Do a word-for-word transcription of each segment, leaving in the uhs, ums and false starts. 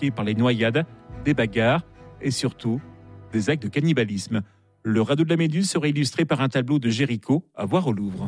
marquée par les noyades, des bagarres et surtout des actes de cannibalisme. Le radeau de la Méduse serait illustré par un tableau de Géricault à voir au Louvre.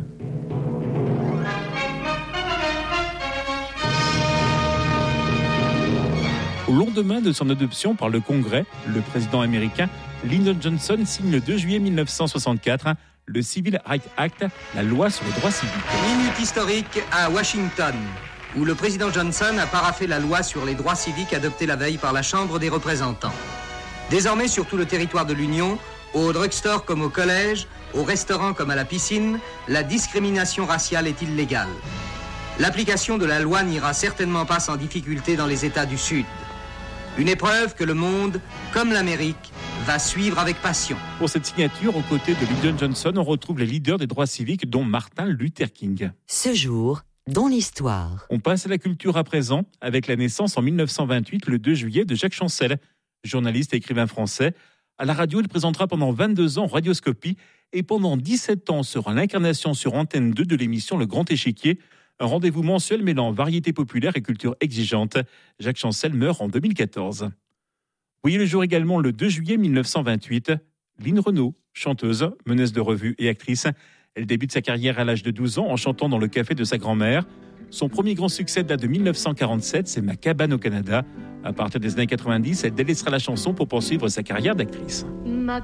Au lendemain de son adoption par le Congrès, le président américain Lyndon Johnson signe le deux juillet mille neuf cent soixante-quatre le Civil Rights Act, la loi sur les droits civiques. Minute historique à Washington, où le président Johnson a paraphé la loi sur les droits civiques adoptée la veille par la Chambre des représentants. Désormais, sur tout le territoire de l'Union, au drugstore comme au collège, au restaurant comme à la piscine, la discrimination raciale est illégale. L'application de la loi n'ira certainement pas sans difficulté dans les États du Sud. Une épreuve que le monde, comme l'Amérique, va suivre avec passion. Pour cette signature, aux côtés de Lyndon Johnson, on retrouve les leaders des droits civiques, dont Martin Luther King. Ce jour, dans l'histoire. On passe à la culture à présent, avec la naissance en mille neuf cent vingt-huit, le deux juillet, de Jacques Chancel. Journaliste et écrivain français. À la radio, il présentera pendant vingt-deux ans Radioscopie et pendant dix-sept ans sera l'incarnation sur Antenne deux de l'émission Le Grand Échiquier, un rendez-vous mensuel mêlant variété populaire et culture exigeante. Jacques Chancel meurt en deux mille quatorze. Voyez le jour également le deux juillet mille neuf cent vingt-huit, Lynn Renaud, chanteuse, meneuse de revue et actrice. Elle débute sa carrière à l'âge de douze ans en chantant dans le café de sa grand-mère. Son premier grand succès date de mille neuf cent quarante-sept, c'est Ma cabane au Canada. À partir des années quatre-vingt-dix, elle délaissera la chanson pour poursuivre sa carrière d'actrice. Ma